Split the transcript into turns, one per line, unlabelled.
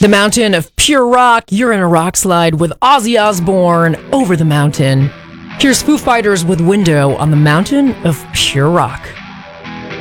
The Mountain of Pure Rock. You're in a rock slide with Ozzy Osbourne, Over the Mountain. Here's Foo Fighters with Window on the Mountain of Pure Rock.